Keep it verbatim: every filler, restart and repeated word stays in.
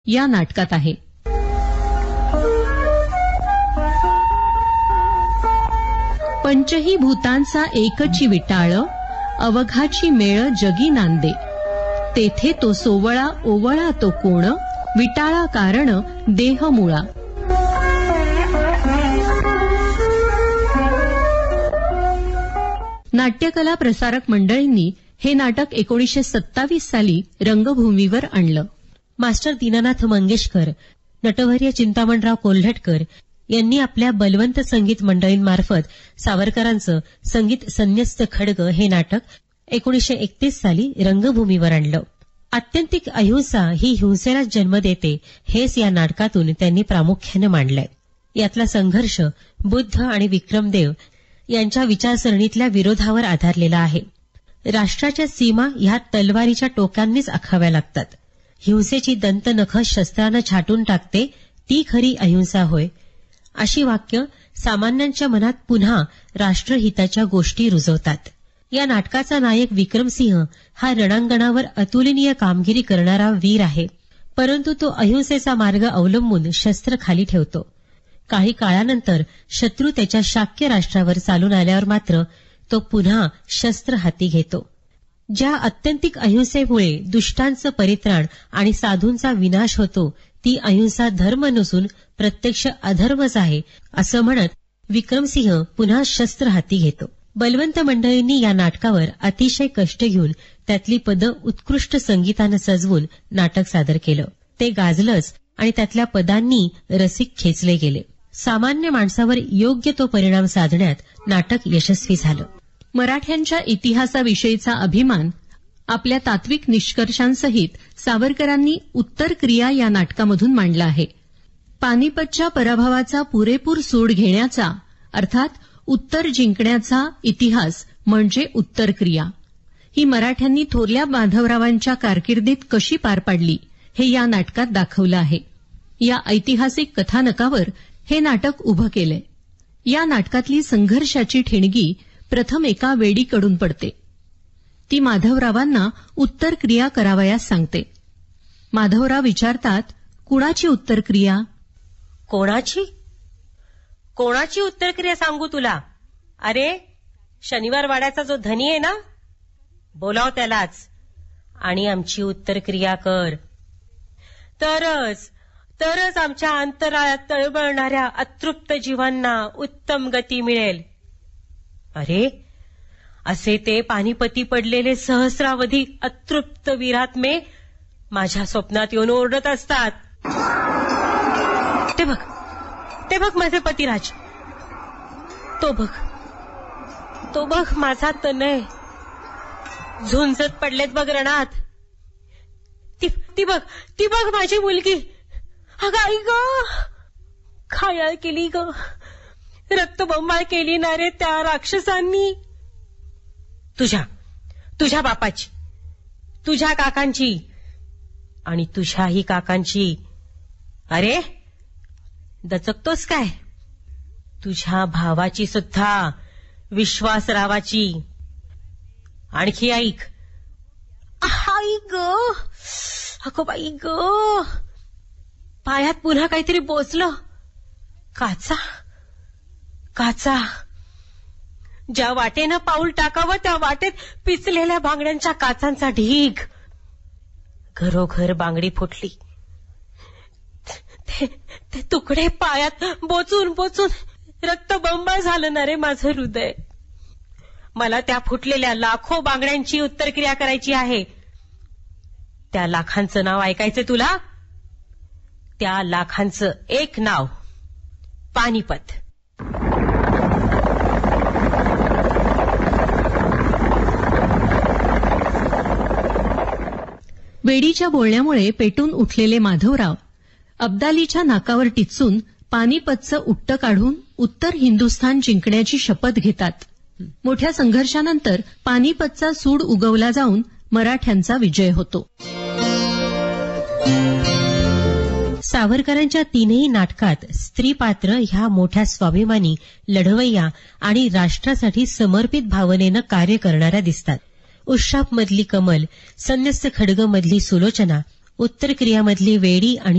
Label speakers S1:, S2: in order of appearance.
S1: या नाटकात आहे. पंचही भूतांचा एकची विटाळ, अवघाची मेळ जगी नांदे. तेथे तो सोवळा ओवळा तो कोण, विटाळा कारण देह मुळा. नाट्यकला प्रसारक मंडळींनी हे नाटक एकोणीसशे सत्तावीस साली रंगभूमीवर आणलं.
S2: मास्टर दीनानाथ मंगेशकर, नटवर्य चिंतामणराव कोल्हटकर यांनी आपल्या बलवंत संगीत मंडळींमार्फत सावरकरांचं संगीत संन्यस्त खड्ग हे नाटक एकोणीसशे एकतीस साली रंगभूमीवर आणलं. आत्यंतिक अहिंसा ही हिंसेलाच जन्म देते हेच या नाटकातून त्यांनी प्रामुख्याने मांडलंय. यातला संघर्ष बुद्ध आणि विक्रमदेव यांच्या विचारसरणीतल्या विरोधावर आधारलेला आहे. राष्ट्राच्या सीमा ह्या तलवारीच्या टोकांनीच आखाव्या लागतात. हिंसेची दंतनखं शस्त्रानं छाटून टाकते ती खरी अहिंसा होय, अशी वाक्य सामान्यांच्या मनात पुन्हा राष्ट्रहिताच्या गोष्टी रुजवतात. या नाटकाचा नायक विक्रमसिंह हा रणांगणावर अतुलनीय कामगिरी करणारा वीर आहे, परंतु तो अहिंसेचा मार्ग अवलंबून शस्त्र खाली ठेवतो. काही काळानंतर शत्रू त्याच्या शाक्य राष्ट्रावर चालून आल्यावर मात्र तो पुन्हा शस्त्र हाती घेतो. ज्या आत्यंतिक अहिंसेमुळे दुष्टांचं परित्राण आणि साधूंचा विनाश होतो ती अहिंसा धर्म नसून प्रत्यक्ष अधर्मच आहे, असं म्हणत विक्रमसिंह पुन्हा शस्त्र हाती घेतो. बलवंत मंडळींनी या नाटकावर अतिशय कष्ट घेऊन त्यातली पदं उत्कृष्ट संगीतानं सजवून नाटक सादर केलं. ते गाजलंच आणि त्यातल्या पदांनी रसिक खेचले गेले. सामान्य माणसावर योग्य तो परिणाम साधण्यात नाटक यशस्वी झालं.
S1: मराठ्यांच्या इतिहासाविषयीचा अभिमान आपल्या तात्विक निष्कर्षांसहित सावरकरांनी उत्तर क्रिया या नाटकामधून मांडला आहे. पानिपतच्या पराभवाचा पुरेपूर सूड घेण्याचा अर्थात उत्तर जिंकण्याचा इतिहास म्हणजे उत्तर क्रिया. ही मराठ्यांनी थोरल्या माधवरावांच्या कारकिर्दीत कशी पार पाडली हे या नाटकात दाखवलं आहे. या ऐतिहासिक कथानकावर हे नाटक उभं केलंय. या नाटकातली संघर्षाची ठिणगी प्रथम एका वेडीकडून पडते. ती माधवरावांना उत्तर क्रिया करावयास सांगते. माधवराव विचारतात, कुणाची उत्तर क्रिया?
S2: कोणाची कोणाची उत्तर क्रिया सांगू तुला? अरे शनिवार वाड्याचा जो धनी आहे ना, बोलाव त्यालाच आणि आमची उत्तर क्रिया कर. तरच तरच आमच्या अंतराळात तळमळणाऱ्या अतृप्त जीवांना उत्तम गती मिळेल. अरे असे ते पानिपती पडलेले सहस्रावधी अतृप्त वीरात्मे माझ्या स्वप्नात येऊन ओरडत असतात. ते बघ ते बघ माझे पतिराज, तो बघ तो बघ माझा तनय झुंजत पडलेत बघ रणात. ती ती बघ ती बघ माझी मुलगी. अगं आई ग, खायाळ केली ग, रक्तबंबाळ केली ना रे त्या राक्षसांनी. तुझ्या तुझ्या बापाची, तुझ्या काकांची आणि तुझ्याही काकांची. अरे दचकतोस काय? तुझ्या भावाची सुद्धा, विश्वासरावाची. आणखी ऐक. आई ग, अगो बाई ग, पायात पुन्हा काहीतरी बोचलं. काचा काचा. ज्या वाटेनं पाऊल टाकावं त्या वाटेत पिचलेल्या बांगड्यांच्या काचांचा ढीग. घरोघर बांगडी फुटली. ते, ते तुकडे पायात बोचून बोचून रक्तबंबाळ झालं ना रे माझं हृदय. मला त्या फुटलेल्या लाखो बांगड्यांची उत्तरक्रिया करायची आहे. त्या लाखांचं नाव ऐकायचं तुला? त्या लाखांचं एक नाव पानिपत.
S1: वेडीच्या बोलण्यामुळे पेटून उठलेले माधवराव अब्दालीच्या नाकावर टिचून पानिपतचं उट्ट काढून उत्तर हिंदुस्थान जिंकण्याची शपथ घेतात. मोठ्या संघर्षानंतर पानिपतचा सूड उगवला जाऊन मराठ्यांचा विजय होतो.
S2: सावरकरांच्या तीनही नाटकात स्त्रीपात्र ह्या मोठ्या स्वाभिमानी, लढवय्या आणि राष्ट्रासाठी समर्पित भावनेनं कार्य करणाऱ्या दिसतात. उशाप मधली कमल, संन्यस्त खड्ग मधली सुलोचना, उत्तर क्रियामधली वेडी आणि